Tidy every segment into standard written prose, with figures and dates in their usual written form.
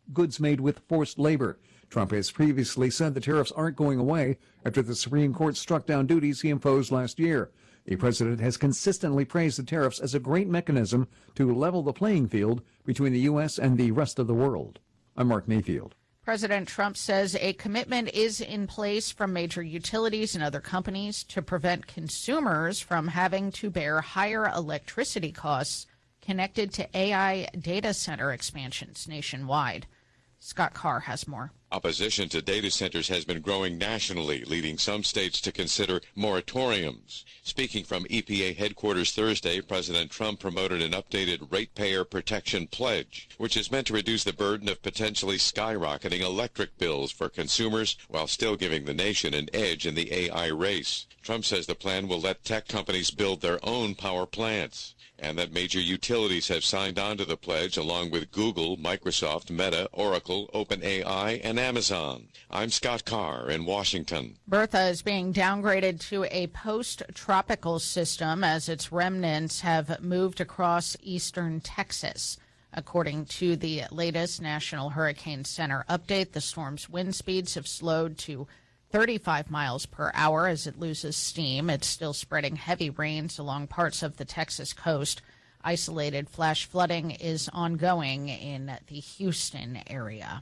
goods made with forced labor. Trump has previously said the tariffs aren't going away after the Supreme Court struck down duties he imposed last year. The president has consistently praised the tariffs as a great mechanism to level the playing field between the U.S. and the rest of the world. I'm Mark Mayfield. President Trump says a commitment is in place from major utilities and other companies to prevent consumers from having to bear higher electricity costs connected to AI data center expansions nationwide. Scott Carr has more. Opposition to data centers has been growing nationally, leading some states to consider moratoriums. Speaking from EPA headquarters Thursday, President Trump promoted an updated ratepayer protection pledge, which is meant to reduce the burden of potentially skyrocketing electric bills for consumers while still giving the nation an edge in the AI race. Trump says the plan will let tech companies build their own power plants, and that major utilities have signed on to the pledge along with Google, Microsoft, Meta, Oracle, OpenAI, and Amazon. I'm Scott Carr in Washington. Bertha is being downgraded to a post-tropical system as its remnants have moved across eastern Texas. According to the latest National Hurricane Center update, the storm's wind speeds have slowed to 35 miles per hour as it loses steam. It's still spreading heavy rains along parts of the Texas coast. Isolated flash flooding is ongoing in the Houston area.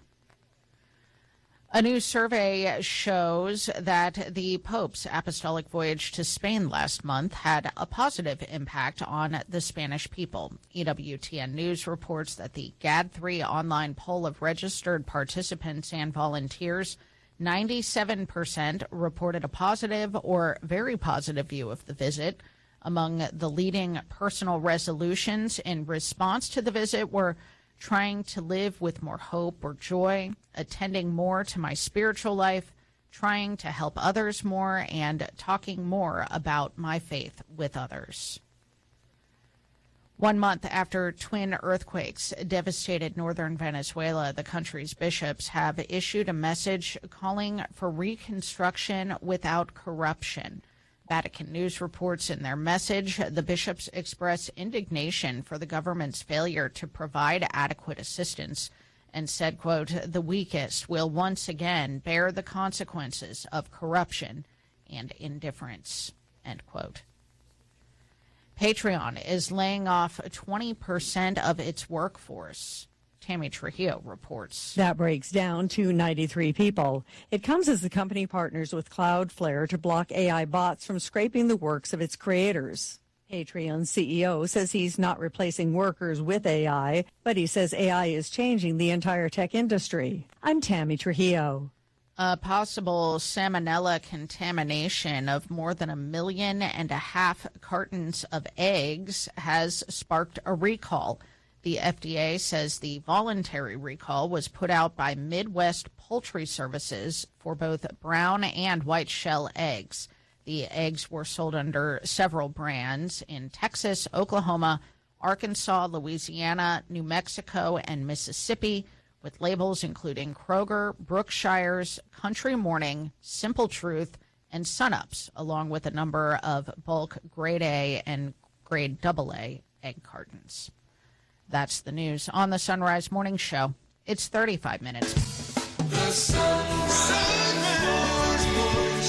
A new survey shows that the Pope's apostolic voyage to Spain last month had a positive impact on the Spanish people. EWTN News reports that the GAD3 online poll of registered participants and volunteers, 97% reported a positive or very positive view of the visit. Among the leading personal resolutions in response to the visit were trying to live with more hope or joy, attending more to my spiritual life, trying to help others more, and talking more about my faith with others. 1 month after twin earthquakes devastated northern Venezuela, the country's bishops have issued a message calling for reconstruction without corruption. Vatican News reports in their message, the bishops express indignation for the government's failure to provide adequate assistance and said, quote, the weakest will once again bear the consequences of corruption and indifference, end quote. Patreon is laying off 20% of its workforce. Tammy Trujillo reports. That breaks down to 93 people. It comes as the company partners with Cloudflare to block AI bots from scraping the works of its creators. Patreon's CEO says he's not replacing workers with AI, but he says AI is changing the entire tech industry. I'm Tammy Trujillo. A possible salmonella contamination of more than 1.5 million cartons of eggs has sparked a recall. The FDA says the voluntary recall was put out by Midwest Poultry Services for both brown and white shell eggs. The eggs were sold under several brands in Texas, Oklahoma, Arkansas, Louisiana, New Mexico, and Mississippi, with labels including Kroger, Brookshire's, Country Morning, Simple Truth, and Sunups, along with a number of bulk grade A and grade AA egg cartons. That's the news on the Sunrise Morning Show. It's 35 minutes. The Sunrise Morning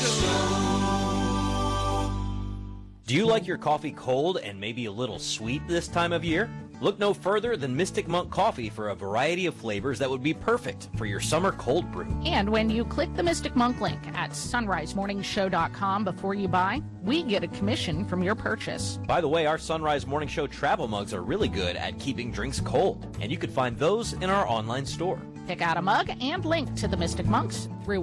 Show. Do you like your coffee cold and maybe a little sweet this time of year? Look no further than Mystic Monk Coffee for a variety of flavors that would be perfect for your summer cold brew. And when you click the Mystic Monk link at sunrisemorningshow.com before you buy, we get a commission from your purchase. By the way, our Sunrise Morning Show travel mugs are really good at keeping drinks cold, and you can find those in our online store. Pick out a mug and link to the Mystic Monks through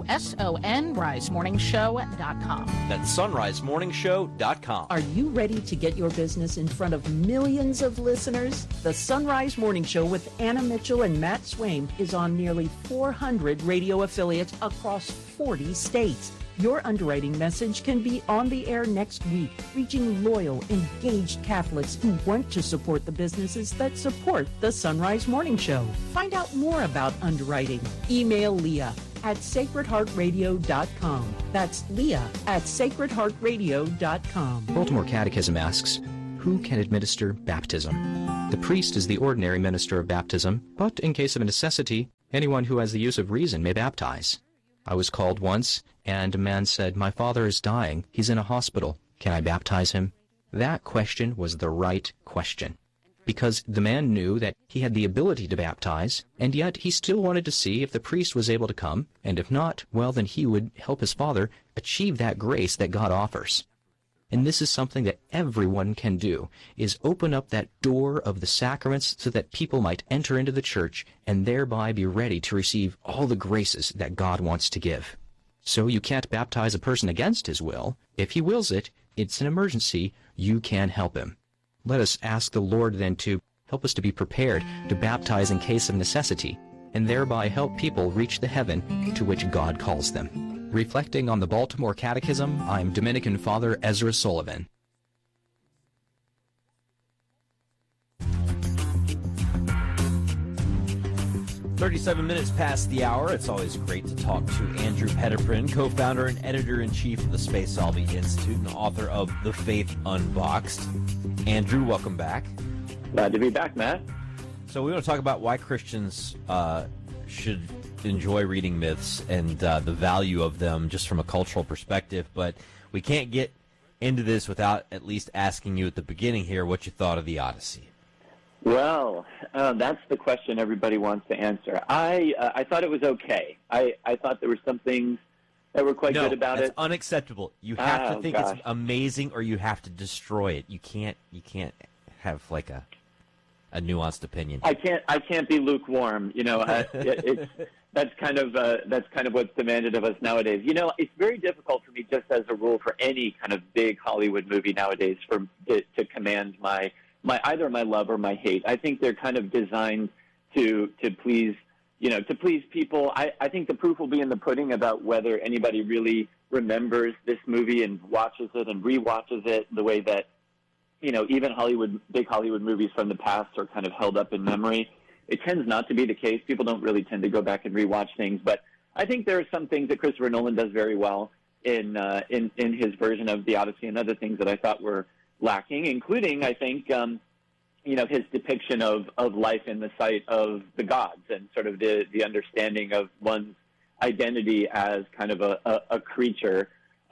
sunrisemorningshow.com. That's sunrisemorningshow.com. Are you ready to get your business in front of millions of listeners? The Sunrise Morning Show with Anna Mitchell and Matt Swain is on nearly 400 radio affiliates across 40 states. Your underwriting message can be on the air next week, reaching loyal, engaged Catholics who want to support the businesses that support the Sunrise Morning Show. Find out more about underwriting. Email Leah at sacredheartradio.com. That's Leah at sacredheartradio.com. Baltimore Catechism asks, who can administer baptism? The priest is the ordinary minister of baptism, but in case of a necessity, Anyone who has the use of reason may baptize. I was called once, and a man said, "My father is dying. He's in a hospital. Can I baptize him?" That question was the right question, because the man knew that he had the ability to baptize, and yet he still wanted to see if the priest was able to come, and if not, well, then he would help his father achieve that grace that God offers. And this is something that everyone can do, is open up that door of the sacraments so that people might enter into the church and thereby be ready to receive all the graces that God wants to give. So you can't baptize a person against his will. If he wills it, it's an emergency, you can help him. Let us ask the Lord then to help us to be prepared to baptize in case of necessity, and thereby help people reach the heaven to which God calls them. Reflecting on the Baltimore Catechism, I'm Dominican Father Ezra Sullivan. "37 minutes past the hour. It's always great to talk to Andrew Petiprin, co-founder and editor-in-chief of the Spaceology Institute and author of The Faith Unboxed. Andrew, welcome back. Glad to be back, Matt. So we want to talk about why Christians should enjoy reading myths and the value of them just from a cultural perspective, but we can't get into this without at least asking you at the beginning here what you thought of the Odyssey. Well, that's the question everybody wants to answer. I thought it was okay. I thought there were some things that were quite good about it. That's unacceptable. You have to think it's amazing, or you have to destroy it. You can't have like a nuanced opinion. I can't be lukewarm. You know, that's kind of what's demanded of us nowadays. You know, it's very difficult for me, just as a rule, for any kind of big Hollywood movie nowadays, to command my either my love or my hate. I think they're kind of designed to please people. I think the proof will be in the pudding about whether anybody really remembers this movie and watches it and rewatches it the way that, you know, even big Hollywood movies from the past are kind of held up in memory. It tends not to be the case. People don't really tend to go back and rewatch things, but I think there are some things that Christopher Nolan does very well in his version of the Odyssey, and other things that I thought were lacking, including, I think, his depiction of life in the sight of the gods, and sort of the understanding of one's identity as kind of a creature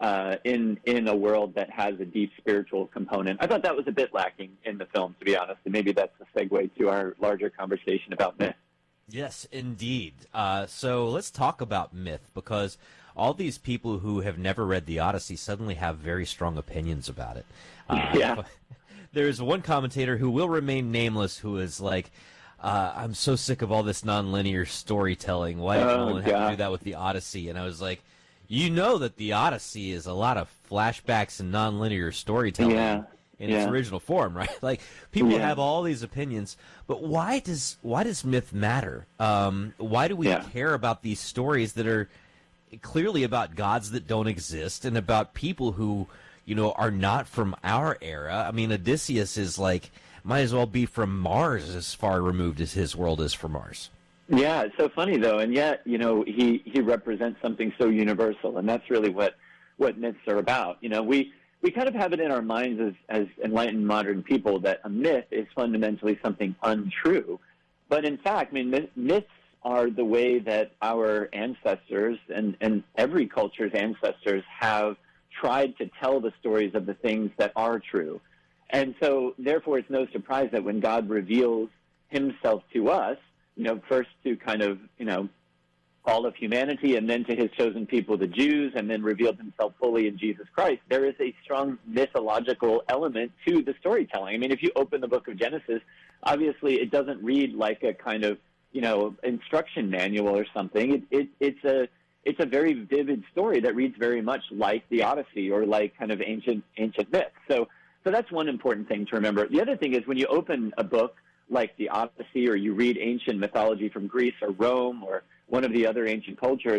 in a world that has a deep spiritual component. I thought that was a bit lacking in the film, to be honest, and maybe that's a segue to our larger conversation about myth. Yes, indeed. So let's talk about myth, because all these people who have never read the Odyssey suddenly have very strong opinions about it. Yeah. There's one commentator who will remain nameless who is like, I'm so sick of all this nonlinear storytelling. Why did Nolan have to do that with the Odyssey? And I was like, you know that the Odyssey is a lot of flashbacks and nonlinear storytelling in its original form, right? Like, people have all these opinions, but why does myth matter? Why do we care about these stories that are clearly about gods that don't exist and about people who, you know, are not from our era? I mean, Odysseus is like, might as well be from Mars, as far removed as his world is from Mars. Yeah, it's so funny, though, and yet, you know, he represents something so universal, and that's really what myths are about. You know, we kind of have it in our minds as enlightened modern people that a myth is fundamentally something untrue. But in fact, I mean, myths are the way that our ancestors and every culture's ancestors have tried to tell the stories of the things that are true. And so, therefore, it's no surprise that when God reveals himself to us, you know, first to kind of, you know, all of humanity, and then to his chosen people, the Jews, and then revealed himself fully in Jesus Christ, there is a strong mythological element to the storytelling. I mean, if you open the book of Genesis, obviously it doesn't read like a kind of, you know, instruction manual or something. It's a very vivid story that reads very much like the Odyssey or like kind of ancient myths. So that's one important thing to remember. The other thing is, when you open a book like the Odyssey, or you read ancient mythology from Greece or Rome or one of the other ancient cultures,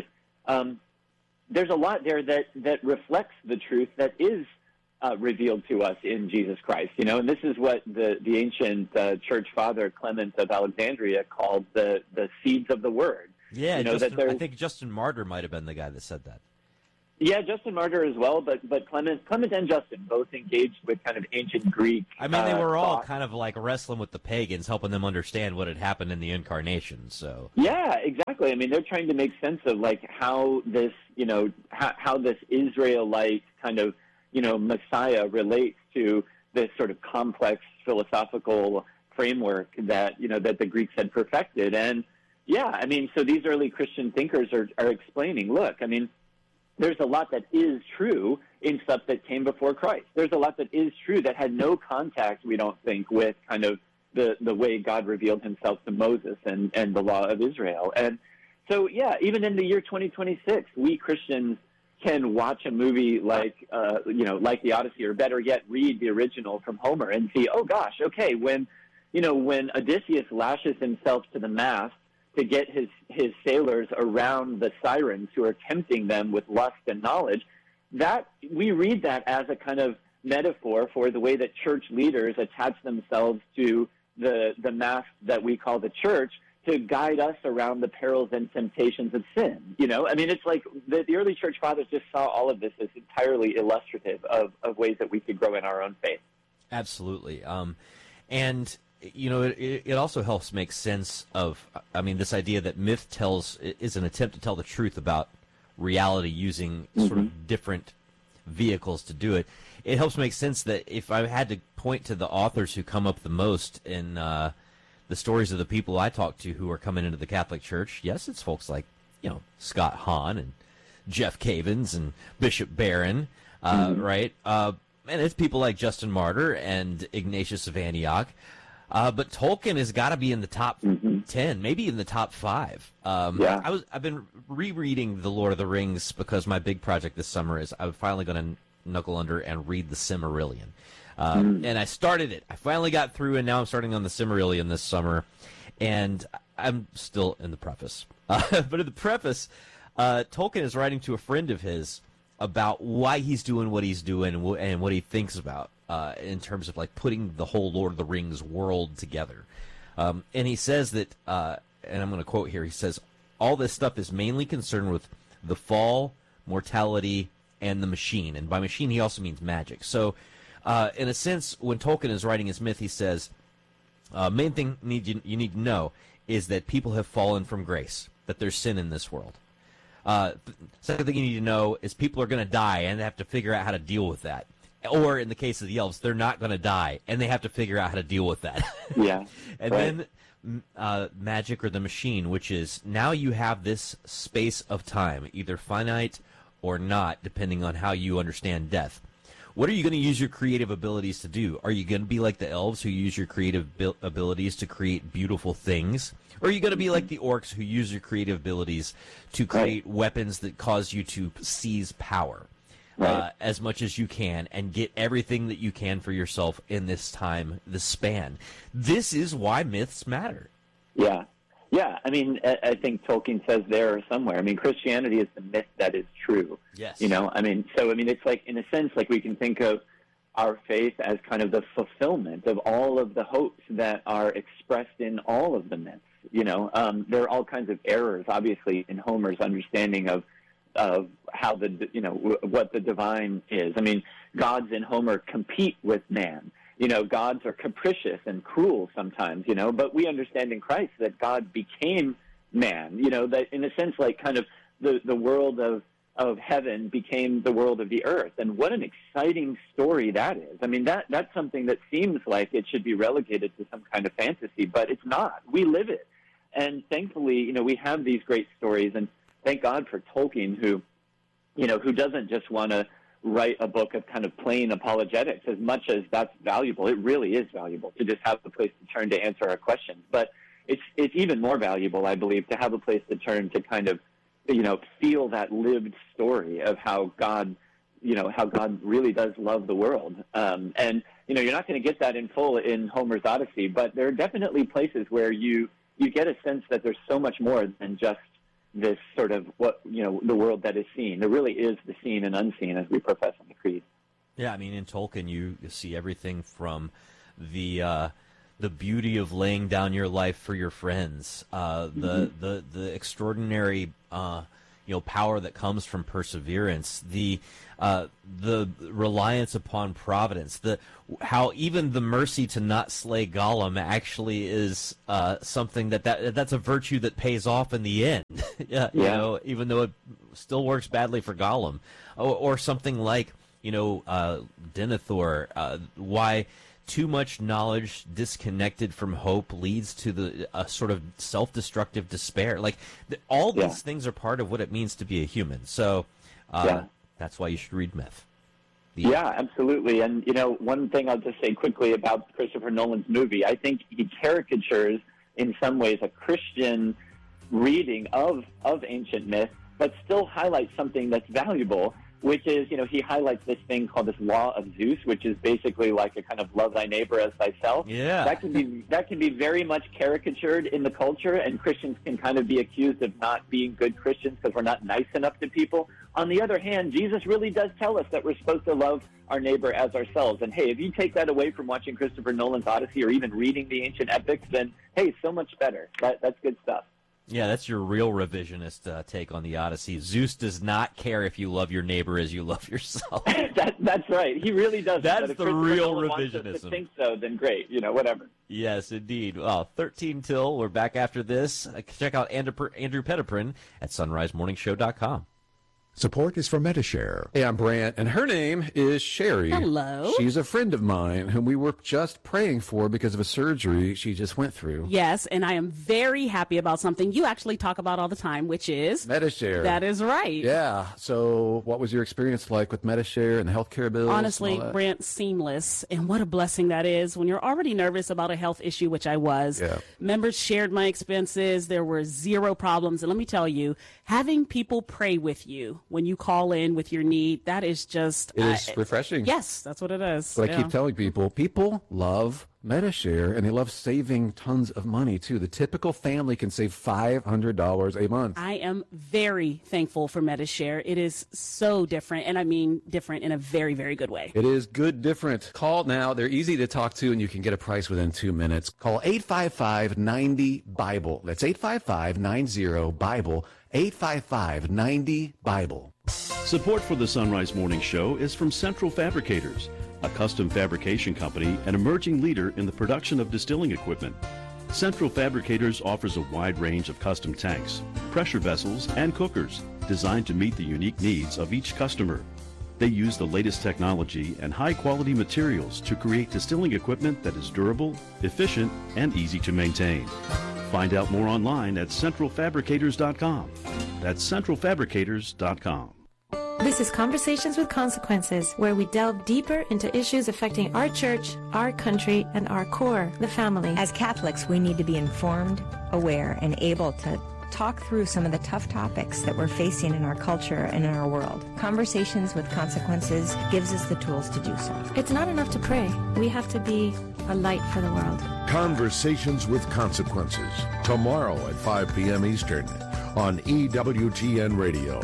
there's a lot there that reflects the truth that is revealed to us in Jesus Christ. You know, and this is what the ancient church father Clement of Alexandria called the seeds of the word. Yeah, you know, I think Justin Martyr might have been the guy that said that. Yeah, Justin Martyr as well, but Clement and Justin both engaged with kind of ancient Greek. I mean, they were all kind of like wrestling with the pagans, helping them understand what had happened in the incarnation. So yeah, exactly. exactly. I mean, they're trying to make sense of like how this, how this Israelite kind of, Messiah relates to this sort of complex philosophical framework that, that the Greeks had perfected. And yeah, I mean, so these early Christian thinkers are explaining, look, I mean, there's a lot that is true in stuff that came before Christ. There's a lot that is true that had no contact, we don't think, with kind of the way God revealed himself to Moses and the law of Israel. And so, yeah, even in the year 2026, we Christians can watch a movie like The Odyssey, or better yet, read the original from Homer and see, oh gosh, okay, when Odysseus lashes himself to the mast to get his sailors around the sirens who are tempting them with lust and knowledge, that we read that as a kind of metaphor for the way that church leaders attach themselves to the mast that we call the church to guide us around the perils and temptations of sin. I mean, it's like the early church fathers just saw all of this as entirely illustrative of ways that we could grow in our own faith. Absolutely. And it also helps make sense of, I mean, this idea that myth is an attempt to tell the truth about reality using sort of different vehicles to do it. It helps make sense that if I had to point to the authors who come up the most in the stories of the people I talk to who are coming into the Catholic Church, yes, it's folks like, Scott Hahn and Jeff Cavins and Bishop Barron, right? And it's people like Justin Martyr and Ignatius of Antioch. But Tolkien has got to be in the top 10, maybe in the top 5. I've been rereading The Lord of the Rings because my big project this summer is I'm finally going to knuckle under and read the Silmarillion. And I started it. I finally got through, and now I'm starting on the Silmarillion this summer. And I'm still in the preface. But in the preface, Tolkien is writing to a friend of his about why he's doing what he's doing and what he thinks about in terms of like putting the whole Lord of the Rings world together. And he says that, and I'm going to quote here, he says, all this stuff is mainly concerned with the fall, mortality, and the machine. And by machine, he also means magic. So in a sense, when Tolkien is writing his myth, he says, main thing you need to know is that people have fallen from grace, that there's sin in this world. Second thing you need to know is people are going to die, and they have to figure out how to deal with that. Or in the case of the elves, they're not going to die, and they have to figure out how to deal with that. Yeah. And then magic or the machine, which is now you have this space of time, either finite or not, depending on how you understand death. What are you going to use your creative abilities to do? Are you going to be like the elves who use your creative abilities to create beautiful things? Or are you going to be like the orcs who use your creative abilities to create weapons that cause you to seize power as much as you can and get everything that you can for yourself in this time, this span? This is why myths matter. Yeah. Yeah, I mean, I think Tolkien says there somewhere. I mean, Christianity is the myth that is true. Yes. I mean, it's like, in a sense, like we can think of our faith as kind of the fulfillment of all of the hopes that are expressed in all of the myths. There are all kinds of errors, obviously, in Homer's understanding of how what the divine is. I mean, gods in Homer compete with man. Gods are capricious and cruel sometimes, but we understand in Christ that God became man, that in a sense, like kind of the world of heaven became the world of the earth. And what an exciting story that is. I mean, that's something that seems like it should be relegated to some kind of fantasy, but it's not. We live it. And thankfully, we have these great stories, and thank God for Tolkien, who doesn't just want to write a book of kind of plain apologetics. As much as that's valuable, it really is valuable to just have a place to turn to answer our questions. But it's even more valuable, I believe, to have a place to turn to kind of, feel that lived story of how God really does love the world. And you're not going to get that in full in Homer's Odyssey, but there are definitely places where you get a sense that there's so much more than just this sort of the world that is seen. There really is the seen and unseen, as we profess in the Creed. Yeah, I mean, in Tolkien, you see everything from the beauty of laying down your life for your friends, the extraordinary power that comes from perseverance, the reliance upon providence, how even the mercy to not slay Gollum actually is something that's a virtue that pays off in the end. Even though it still works badly for Gollum, or something like Denethor, why too much knowledge disconnected from hope leads to a sort of self-destructive despair. Like all these things are part of what it means to be a human. So that's why you should read Myth. Absolutely. And, one thing I'll just say quickly about Christopher Nolan's movie, I think he caricatures in some ways a Christian reading of ancient myth, but still highlights something that's valuable, which is, he highlights this thing called this law of Zeus, which is basically like a kind of love thy neighbor as thyself. Yeah. That can be very much caricatured in the culture, and Christians can kind of be accused of not being good Christians because we're not nice enough to people. On the other hand, Jesus really does tell us that we're supposed to love our neighbor as ourselves. And hey, if you take that away from watching Christopher Nolan's Odyssey or even reading the ancient epics, then hey, so much better. That's good stuff. Yeah, that's your real revisionist take on the Odyssey. Zeus does not care if you love your neighbor as you love yourself. That's right. He really does. That's the real revisionism. Wants us to think so, then great. Whatever. Yes, indeed. Well, 13 till. We're back after this. Check out Andrew Petiprin at sunrisemorningshow.com. Support is from Medi-Share. Hey, I'm Brant, and her name is Sherry. Hello. She's a friend of mine whom we were just praying for because of a surgery she just went through. Yes, and I am very happy about something you actually talk about all the time, which is Medi-Share. That is right. Yeah. So what was your experience like with Medi-Share and the healthcare bills? Honestly, Brant, seamless. And what a blessing that is when you're already nervous about a health issue, which I was. Yeah. Members shared my expenses. There were zero problems. And let me tell you, having people pray with you when you call in with your need, that is just... It is refreshing. Yes, that's what it is. But I keep telling people love Medi-Share, and they love saving tons of money, too. The typical family can save $500 a month. I am very thankful for Medi-Share. It is so different, and I mean different in a very, very good way. It is good different. Call now. They're easy to talk to, and you can get a price within 2 minutes. Call 855-90-BIBLE. That's 855-90-BIBLE. 855-90-BIBLE. Support for the Sunrise Morning Show is from Central Fabricators, a custom fabrication company and emerging leader in the production of distilling equipment. Central Fabricators offers a wide range of custom tanks, pressure vessels, and cookers designed to meet the unique needs of each customer. They use the latest technology and high-quality materials to create distilling equipment that is durable, efficient, and easy to maintain. Find out more online at centralfabricators.com. That's centralfabricators.com. This is Conversations with Consequences, where we delve deeper into issues affecting our church, our country, and our core, the family. As Catholics, we need to be informed, aware, and able to talk through some of the tough topics that we're facing in our culture and in our world. Conversations with Consequences gives us the tools to do so. It's not enough to pray. We have to be a light for the world. Conversations with Consequences, tomorrow at 5 p.m. Eastern on EWTN Radio.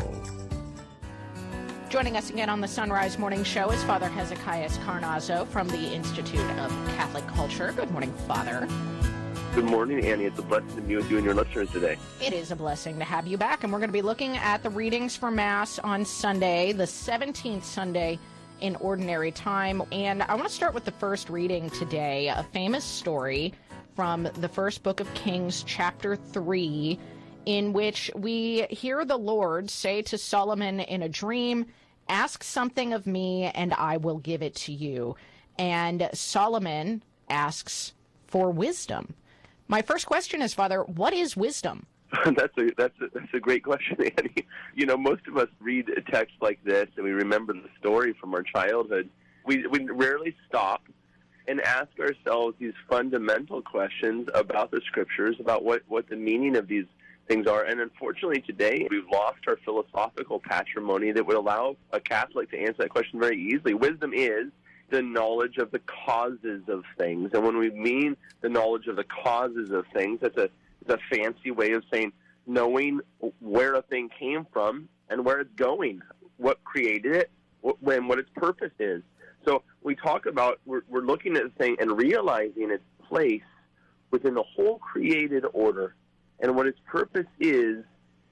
Joining us again on the Sunrise Morning Show is Father Hezekiah Carnazzo from the Institute of Catholic Culture. Good morning, Father. Good morning, Annie. It's a blessing to be with you and your listeners today. It is a blessing to have you back, and we're going to be looking at the readings for Mass on Sunday, the 17th Sunday in Ordinary Time. And I want to start with the first reading today, a famous story from the first book of Kings, chapter 3, in which we hear the Lord say to Solomon in a dream, "Ask something of me, and I will give it to you." And Solomon asks for wisdom. My first question is, Father, what is wisdom? That's a great question, Annie. You know, most of us read a text like this and we remember the story from our childhood. We rarely stop and ask ourselves these fundamental questions about the Scriptures, about what the meaning of these things are. And unfortunately today, we've lost our philosophical patrimony that would allow a Catholic to answer that question very easily. Wisdom is the knowledge of the causes of things. And when we mean the knowledge of the causes of things, it's a fancy way of saying knowing where a thing came from and where it's going, what created it, what its purpose is. So we talk about, we're looking at the thing and realizing its place within the whole created order and what its purpose is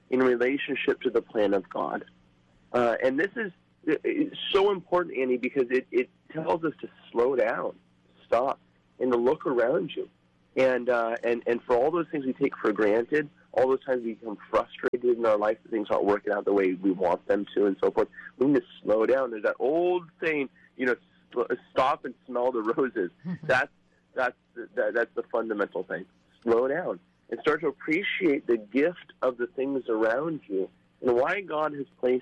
in relationship to the plan of God. And this is so important, Annie, because it tells us to slow down, stop, and to look around you. And for all those things we take for granted, all those times we become frustrated in our life that things aren't working out the way we want them to and so forth, we need to slow down. There's that old saying, stop and smell the roses. That's the fundamental thing. Slow down and start to appreciate the gift of the things around you and why God has placed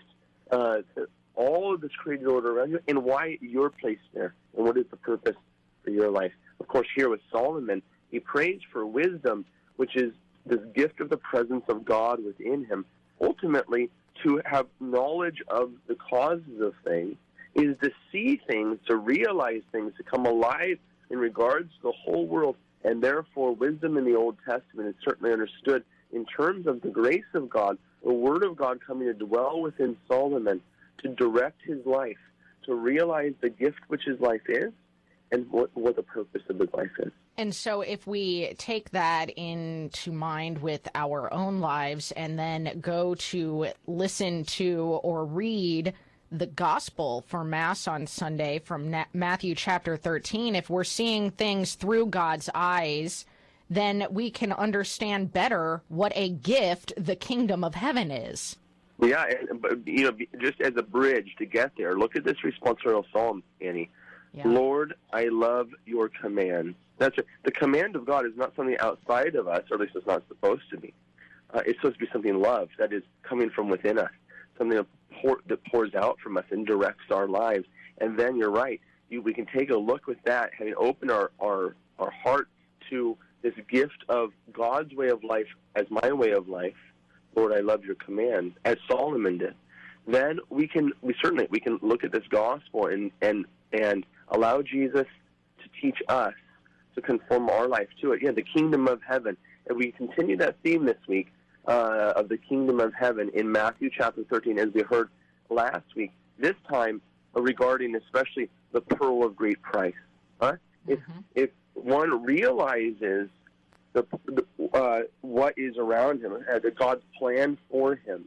all of this created order around you and why you're placed there and what is the purpose for your life. Of course, here with Solomon, he prays for wisdom, which is this gift of the presence of God within him. Ultimately, to have knowledge of the causes of things is to see things, to realize things, to come alive in regards to the whole world. And therefore, wisdom in the Old Testament is certainly understood in terms of the grace of God, the Word of God coming to dwell within Solomon, to direct his life, to realize the gift which his life is, and what the purpose of his life is. And so if we take that into mind with our own lives and then go to listen to or read the gospel for Mass on Sunday from Matthew chapter 13, if we're seeing things through God's eyes, then we can understand better what a gift the kingdom of heaven is. Yeah, but just as a bridge to get there, look at this responsorial psalm, Annie. Yeah. Lord, I love your commands. That's right. The command of God is not something outside of us, or at least it's not supposed to be. It's supposed to be something loved, that is coming from within us, something that pours out from us and directs our lives. And then you're right. We can take a look with that, having opened our heart to this gift of God's way of life as my way of life. Lord, I love your commands, as Solomon did. Then we can look at this gospel and allow Jesus to teach us to conform our life to it. Yeah, the kingdom of heaven. And we continue that theme this week of the kingdom of heaven in Matthew chapter 13, as we heard last week, this time regarding especially the pearl of great price. If one realizes what is around him, God's plan for him,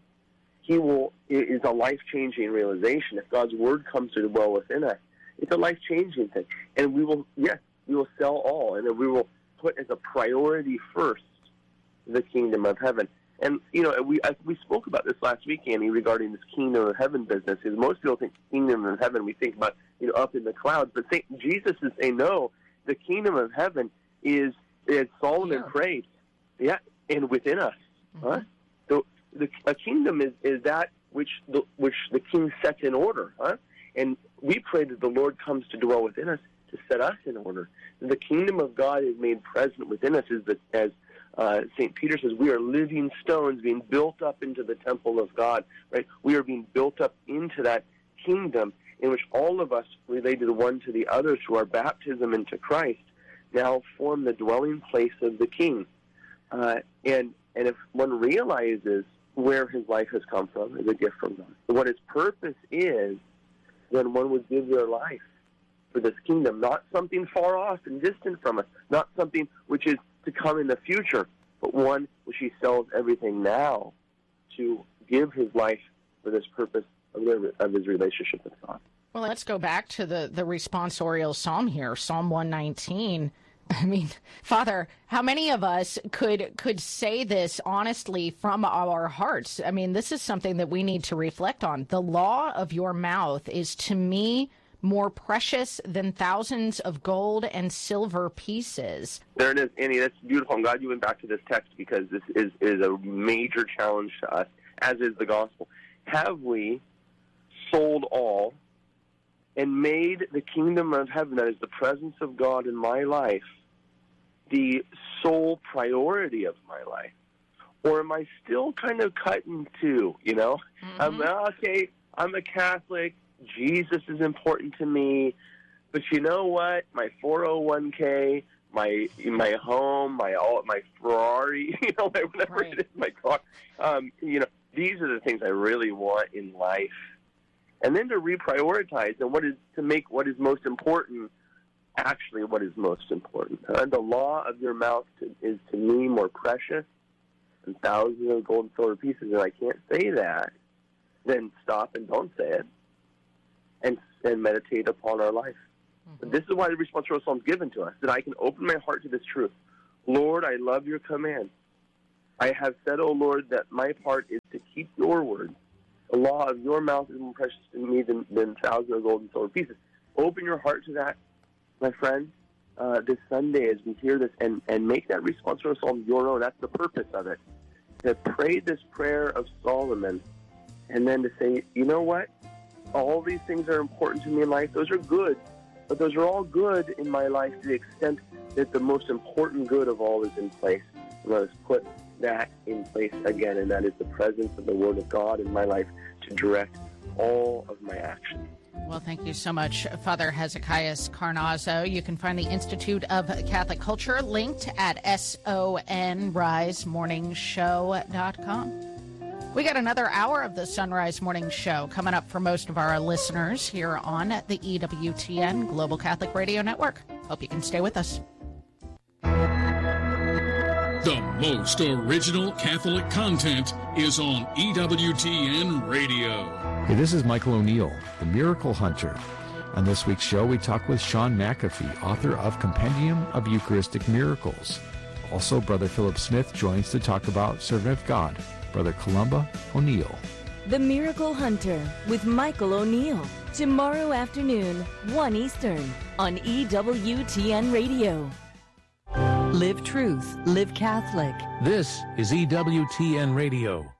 it is a life-changing realization. If God's word comes to dwell within us, it's a life-changing thing. And we will sell all, and then we will put as a priority first the kingdom of heaven. And, we spoke about this last week, Annie, regarding this kingdom of heaven business. Because most people think kingdom of heaven, we think about, up in the clouds. But Jesus is saying, no, the kingdom of heaven is, as Solomon prayed, and within us. Mm-hmm. A kingdom is that which the king sets in order. And we pray that the Lord comes to dwell within us to set us in order. The kingdom of God is made present within us, as St. Peter says, we are living stones being built up into the temple of God. Right? We are being built up into that kingdom in which all of us, related one to the other through our baptism into Christ, now form the dwelling place of the King. And if one realizes where his life has come from as a gift from God, what his purpose is, then one would give their life for this kingdom, not something far off and distant from us, not something which is to come in the future, but one which he sells everything now to give his life for this purpose of his relationship with God. Well, let's go back to the responsorial psalm here, Psalm 119. I mean, Father, how many of us could say this honestly from our hearts? I mean, this is something that we need to reflect on. The law of your mouth is to me more precious than thousands of gold and silver pieces. There it is, Annie. That's beautiful. I'm glad you went back to this text because this is a major challenge to us, as is the gospel. Have we sold all and made the kingdom of heaven, that is the presence of God in my life, the sole priority of my life? Or am I still kind of cut in two, Mm-hmm. I'm a Catholic, Jesus is important to me, but you know what? My 401k, my home, my Ferrari, whatever right. It is, my car, these are the things I really want in life. And then to reprioritize and to make what is most important actually what is most important. The law of your mouth is to me more precious and thousands of gold and silver pieces, and I can't say that, then stop and don't say it, and meditate upon our life. Mm-hmm. This is why the responsorial psalm is given to us, that I can open my heart to this truth. Lord, I love your command. I have said, O Lord, that my part is to keep your word. The law of your mouth is more precious to me than thousands of gold and silver pieces. Open your heart to that, my friend, this Sunday as we hear this, and make that responsorial psalm your own. That's the purpose of it. To pray this prayer of Solomon, and then to say, you know what? All these things are important to me in life. Those are good, but those are all good in my life to the extent that the most important good of all is in place. And let us put that in place again, and that is the presence of the Word of God in my life to direct all of my actions. Well, thank you so much, Father Hezekias Carnazzo. You can find the Institute of Catholic Culture linked at sonrisemorningshow.com. We got another hour of the Sunrise Morning Show coming up for most of our listeners here on the EWTN Global Catholic Radio Network. Hope you can stay with us. The most original Catholic content is on EWTN Radio. Hey, this is Michael O'Neill, the Miracle Hunter. On this week's show, we talk with Sean McAfee, author of Compendium of Eucharistic Miracles. Also, Brother Philip Smith joins to talk about Servant of God, Brother Columba O'Neill. The Miracle Hunter with Michael O'Neill. Tomorrow afternoon, 1 Eastern, on EWTN Radio. Live truth, live Catholic. This is EWTN Radio.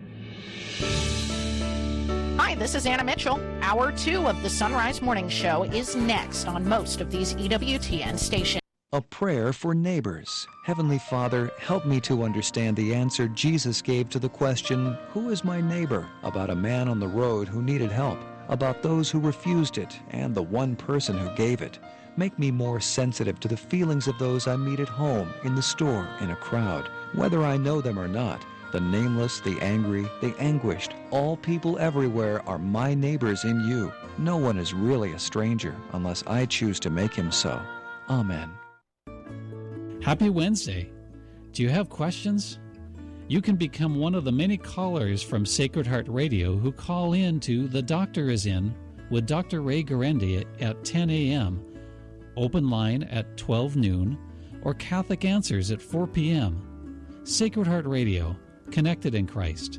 Hi, this is Anna Mitchell. Hour 2 of the Sunrise Morning Show is next on most of these EWTN stations. A prayer for neighbors. Heavenly Father, help me to understand the answer Jesus gave to the question, who is my neighbor? About a man on the road who needed help, about those who refused it, and the one person who gave it. Make me more sensitive to the feelings of those I meet at home, in the store, in a crowd, whether I know them or not. The nameless, the angry, the anguished, all people everywhere are my neighbors in you. No one is really a stranger unless I choose to make him so. Amen. Happy Wednesday. Do you have questions? You can become one of the many callers from Sacred Heart Radio who call in to The Doctor Is In with Dr. Ray Guarendi at 10 a.m., open line at 12 noon, or Catholic Answers at 4 p.m. Sacred Heart Radio, connected in Christ.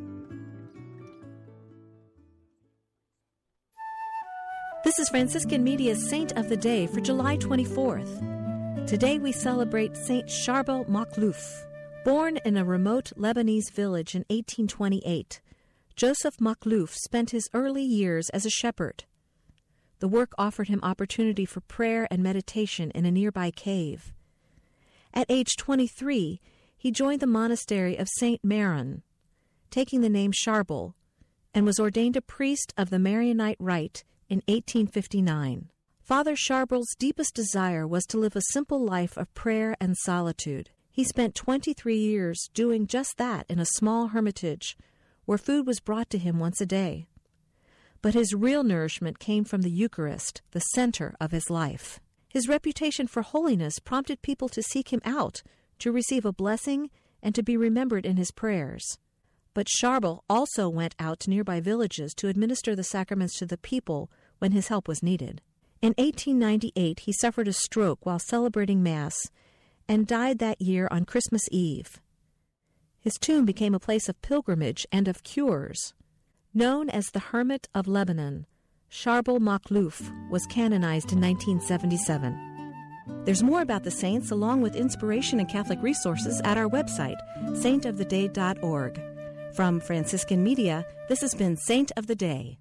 This is Franciscan Media's Saint of the Day for July 24th. Today we celebrate Saint Charbel Makhlouf. Born in a remote Lebanese village in 1828, Joseph Makhlouf spent his early years as a shepherd. The work offered him opportunity for prayer and meditation in a nearby cave. At age 23, he joined the monastery of St. Maron, taking the name Charbel, and was ordained a priest of the Maronite Rite in 1859. Father Charbel's deepest desire was to live a simple life of prayer and solitude. He spent 23 years doing just that in a small hermitage, where food was brought to him once a day. But his real nourishment came from the Eucharist, the center of his life. His reputation for holiness prompted people to seek him out, to receive a blessing, and to be remembered in his prayers. But Charbel also went out to nearby villages to administer the sacraments to the people when his help was needed. In 1898, he suffered a stroke while celebrating Mass and died that year on Christmas Eve. His tomb became a place of pilgrimage and of cures. Known as the Hermit of Lebanon, Charbel Makhlouf was canonized in 1977. There's more about the saints along with inspiration and Catholic resources at our website, saintoftheday.org. From Franciscan Media, this has been Saint of the Day.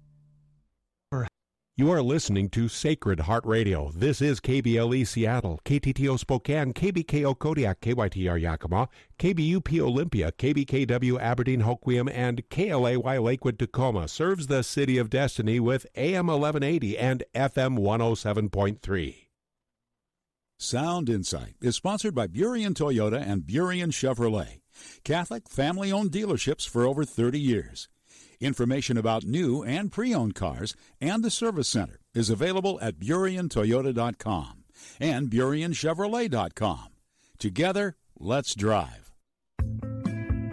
You are listening to Sacred Heart Radio. This is KBLE Seattle, KTTO Spokane, KBKO Kodiak, KYTR Yakima, KBUP Olympia, KBKW Aberdeen Hoquiam, and KLAY Lakewood Tacoma. Serves the City of Destiny with AM 1180 and FM 107.3. Sound Insight is sponsored by Burien Toyota and Burien Chevrolet, Catholic family-owned dealerships for over 30 years. Information about new and pre-owned cars and the service center is available at BurienToyota.com and BurienChevrolet.com. Together, let's drive.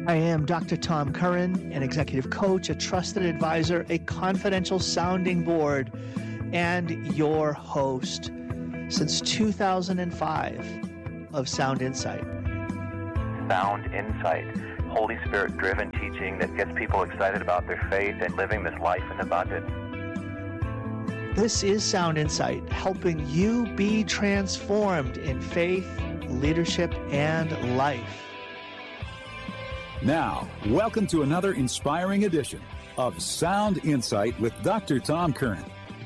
I am Dr. Tom Curran, an executive coach, a trusted advisor, a confidential sounding board, and your host since 2005 of Sound Insight. Sound Insight, Holy Spirit-driven teaching that gets people excited about their faith and living this life in abundance. This is Sound Insight, helping you be transformed in faith, leadership, and life. Now, welcome to another inspiring edition of Sound Insight with Dr. Tom Curran.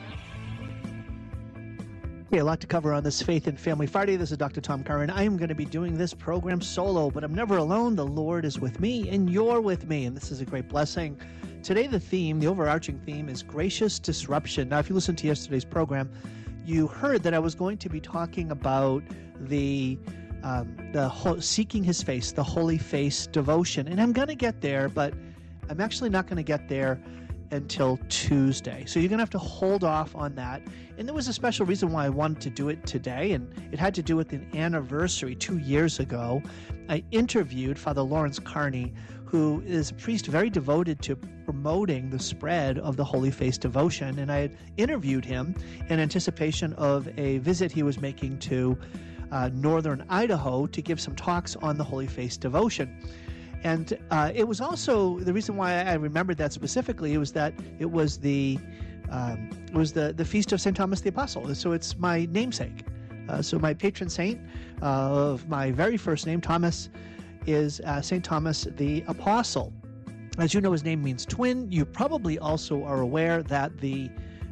Okay, a lot to cover on this Faith and Family Friday. This is Dr. Tom Curran. I am going to be doing this program solo, but I'm never alone. The Lord is with me, and you're with me, and this is a great blessing. Today, the overarching theme is gracious disruption. Now, if you listened to yesterday's program, you heard that I was going to be talking about the seeking His face, the Holy Face devotion, and I'm going to get there, but I'm actually not going to get there until Tuesday. So you're going to have to hold off on that. And there was a special reason why I wanted to do it today, and it had to do with an anniversary 2 years ago. I interviewed Father Lawrence Carney, who is a priest very devoted to promoting the spread of the Holy Face devotion, and I had interviewed him in anticipation of a visit he was making to northern Idaho to give some talks on the Holy Face devotion. And it was also the reason why I remembered that specifically. It was that it was the feast of St. Thomas the Apostle. So it's my namesake. So my patron saint of my very first name, Thomas, is St. Thomas the Apostle. As you know, his name means twin. You probably also are aware that the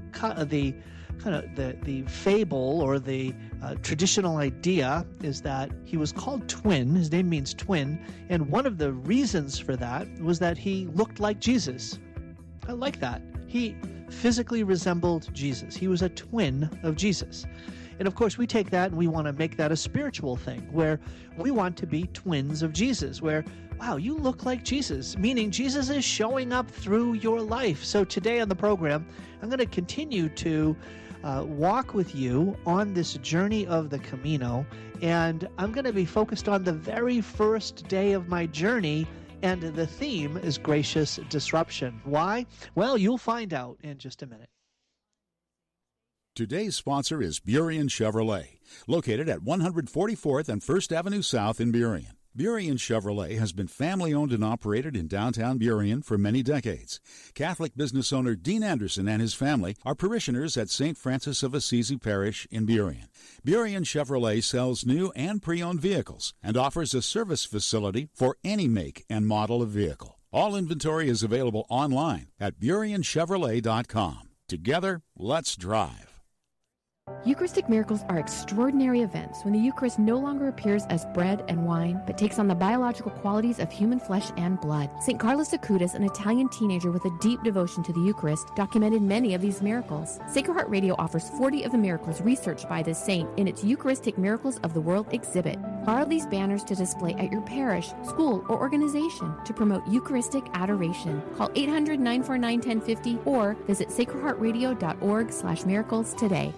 fable or the traditional idea is that he was called twin. His name means twin, and one of the reasons for that was that he looked like Jesus. I like that. He physically resembled Jesus. He was a twin of Jesus. And of course, we take that and we want to make that a spiritual thing, where we want to be twins of Jesus, where, wow, you look like Jesus, meaning Jesus is showing up through your life. So today on the program, I'm going to continue to walk with you on this journey of the Camino, and I'm going to be focused on the very first day of my journey, and the theme is gracious disruption. Why? Well, you'll find out in just a minute. Today's sponsor is Burien Chevrolet, located at 144th and 1st Avenue South in Burien. Burien Chevrolet has been family-owned and operated in downtown Burien for many decades. Catholic business owner Dean Anderson and his family are parishioners at St. Francis of Assisi Parish in Burien. Burien Chevrolet sells new and pre-owned vehicles and offers a service facility for any make and model of vehicle. All inventory is available online at BurienChevrolet.com. Together, let's drive. Eucharistic miracles are extraordinary events when the Eucharist no longer appears as bread and wine, but takes on the biological qualities of human flesh and blood. St. Carlos Acutis, an Italian teenager with a deep devotion to the Eucharist, documented many of these miracles. Sacred Heart Radio offers 40 of the miracles researched by this saint in its Eucharistic Miracles of the World exhibit. Borrow these banners to display at your parish, school, or organization to promote Eucharistic adoration. Call 800-949-1050 or visit sacredheartradio.org/miracles today.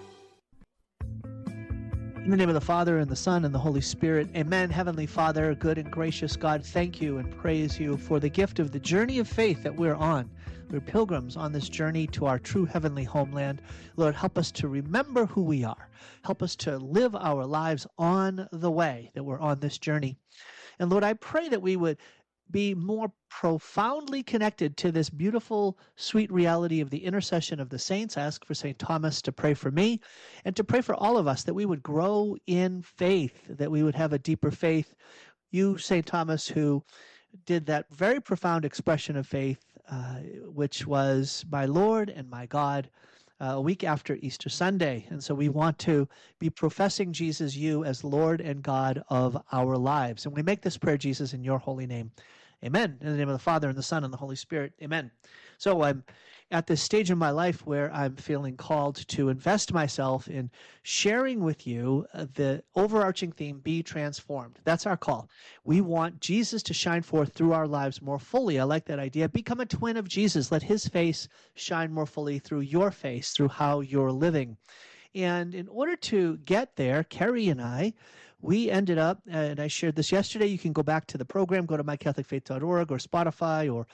In the name of the Father, and the Son, and the Holy Spirit, amen. Heavenly Father, good and gracious God, thank you and praise you for the gift of the journey of faith that we're on. We're pilgrims on this journey to our true heavenly homeland. Lord, help us to remember who we are. Help us to live our lives on the way that we're on this journey. And Lord, I pray that we would be more profoundly connected to this beautiful, sweet reality of the intercession of the saints. I ask for St. Thomas to pray for me and to pray for all of us, that we would grow in faith, that we would have a deeper faith. You, St. Thomas, who did that very profound expression of faith, which was my Lord and my God, a week after Easter Sunday. And so we want to be professing Jesus, you, as Lord and God of our lives. And we make this prayer, Jesus, in your holy name. Amen. In the name of the Father, and the Son, and the Holy Spirit. Amen. So I'm at this stage in my life where I'm feeling called to invest myself in sharing with you the overarching theme, be transformed. That's our call. We want Jesus to shine forth through our lives more fully. I like that idea. Become a twin of Jesus. Let his face shine more fully through your face, through how you're living. And in order to get there, Carrie and I we ended up, and I shared this yesterday, you can go back to the program, go to mycatholicfaith.org or Spotify or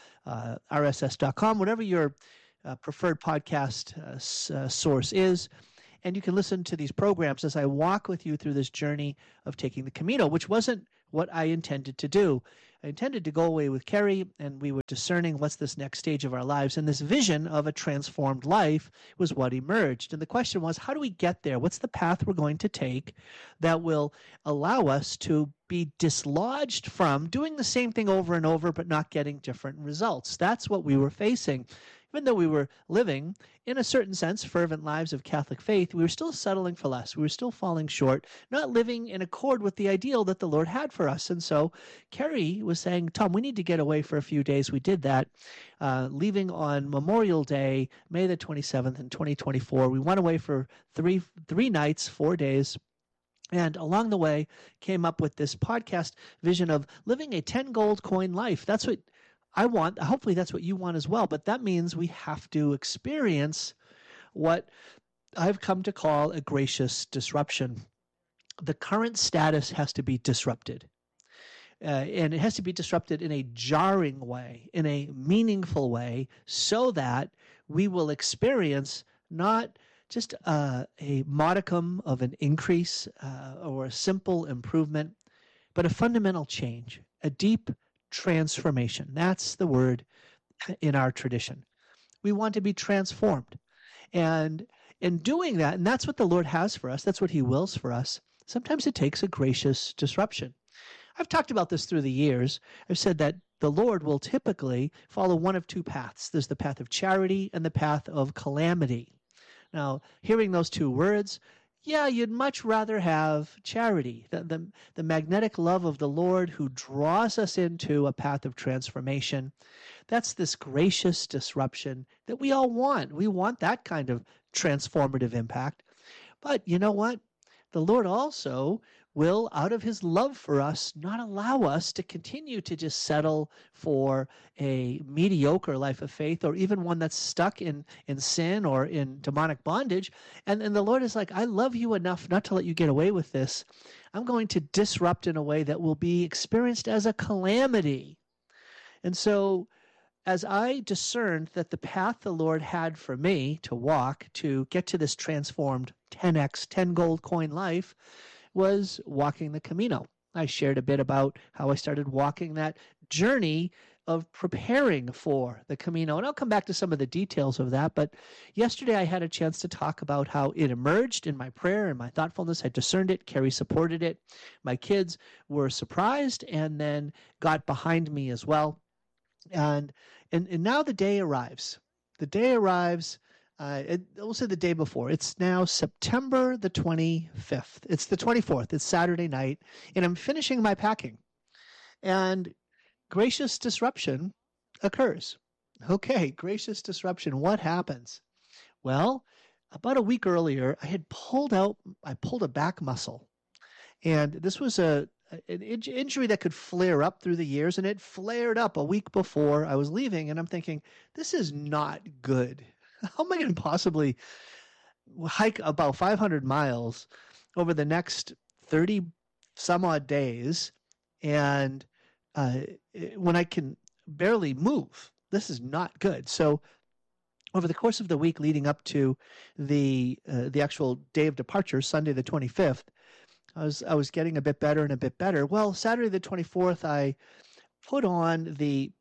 rss.com, whatever your preferred podcast source is. And you can listen to these programs as I walk with you through this journey of taking the Camino, which wasn't what I intended to do. I intended to go away with Carrie, and we were discerning what's this next stage of our lives. And this vision of a transformed life was what emerged. And the question was, how do we get there? What's the path we're going to take that will allow us to be dislodged from doing the same thing over and over, but not getting different results? That's what we were facing. Even though we were living, in a certain sense, fervent lives of Catholic faith, we were still settling for less. We were still falling short, not living in accord with the ideal that the Lord had for us. And so Carrie was saying, Tom, we need to get away for a few days. We did that, leaving on Memorial Day, May the 27th in 2024. We went away for three nights, 4 days. And along the way, came up with this podcast vision of living a 10 gold coin life. That's what I want. Hopefully that's what you want as well. But that means we have to experience what I've come to call a gracious disruption. The current status has to be disrupted. And it has to be disrupted in a jarring way, in a meaningful way, so that we will experience not just a modicum of an increase or a simple improvement, but a fundamental change, a deep transformation. That's the word in our tradition. We want to be transformed. And in doing that, and that's what the Lord has for us, that's what he wills for us, sometimes it takes a gracious disruption. I've talked about this through the years. I've said that the Lord will typically follow one of two paths. There's the path of charity and the path of calamity. Now, hearing those two words, yeah, you'd much rather have charity, the magnetic love of the Lord who draws us into a path of transformation. That's this gracious disruption that we all want. We want that kind of transformative impact. But you know what? The Lord also will, out of his love for us, not allow us to continue to just settle for a mediocre life of faith, or even one that's stuck in sin or in demonic bondage. And the Lord is like, I love you enough not to let you get away with this. I'm going to disrupt in a way that will be experienced as a calamity. And so as I discerned that the path the Lord had for me to walk to get to this transformed 10x, 10 gold coin life, was walking the Camino. I shared a bit about how I started walking that journey of preparing for the Camino. And I'll come back to some of the details of that. But yesterday I had a chance to talk about how it emerged in my prayer and my thoughtfulness. I discerned it. Carrie supported it. My kids were surprised and then got behind me as well. And now the day arrives. The day arrives. We'll say the day before. It's now September the 25th. It's the 24th. It's Saturday night, and I'm finishing my packing. And gracious disruption occurs. Okay, gracious disruption. What happens? Well, about a week earlier, I pulled a back muscle. And this was an injury that could flare up through the years, and it flared up a week before I was leaving. And I'm thinking, this is not good. How am I going to possibly hike about 500 miles over the next 30 some odd days and when I can barely move? This is not good. So over the course of the week leading up to the actual day of departure, Sunday the 25th, I was getting a bit better and a bit better. Well, Saturday the 24th, I put on the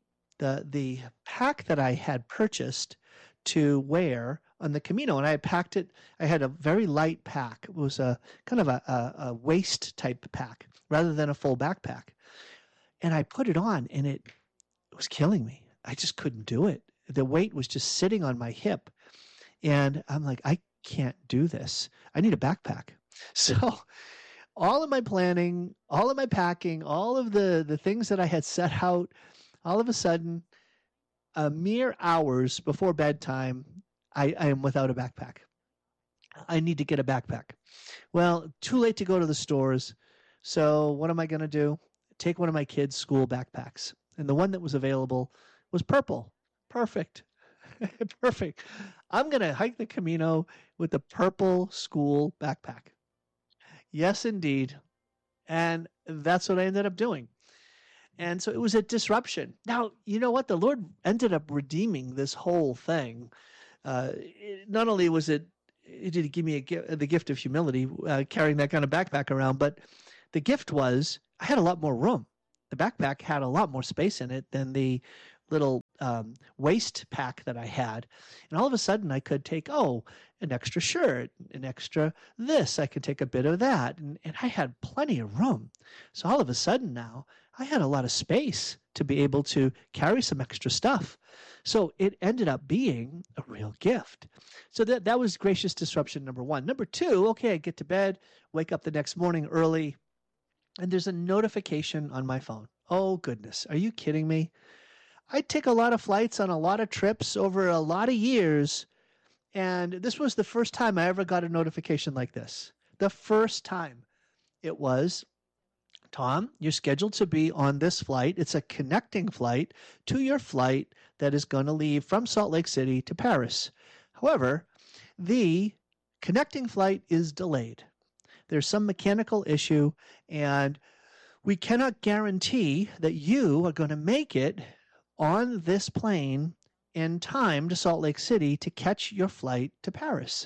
pack that I had purchased to wear on the Camino, and I had packed it. I had a very light pack. It was a kind of a waist type pack rather than a full backpack. And I put it on, and it was killing me. I just couldn't do it. The weight was just sitting on my hip, and I'm like, I can't do this. I need a backpack. So all of my planning, all of my packing, all of the things that I had set out, all of a sudden, a mere hours before bedtime, I am without a backpack. I need to get a backpack. Well, too late to go to the stores. So what am I going to do? Take one of my kids' school backpacks. And the one that was available was purple. Perfect. Perfect. I'm going to hike the Camino with the purple school backpack. Yes, indeed. And that's what I ended up doing. And so it was a disruption. Now, you know what? The Lord ended up redeeming this whole thing. Not only was did he give me the gift of humility, carrying that kind of backpack around, but the gift was I had a lot more room. The backpack had a lot more space in it than the little waist pack that I had. And all of a sudden I could take, an extra shirt, an extra this. I could take a bit of that. And I had plenty of room. So all of a sudden now I had a lot of space to be able to carry some extra stuff. So it ended up being a real gift. So that was gracious disruption number one. Number two, okay, I get to bed, wake up the next morning early, and there's a notification on my phone. Oh, goodness. Are you kidding me? I take a lot of flights on a lot of trips over a lot of years, and this was the first time I ever got a notification like this. The first time. It was, Tom, you're scheduled to be on this flight. It's a connecting flight to your flight that is going to leave from Salt Lake City to Paris. However, the connecting flight is delayed. There's some mechanical issue, and we cannot guarantee that you are going to make it on this plane in time to Salt Lake City to catch your flight to Paris.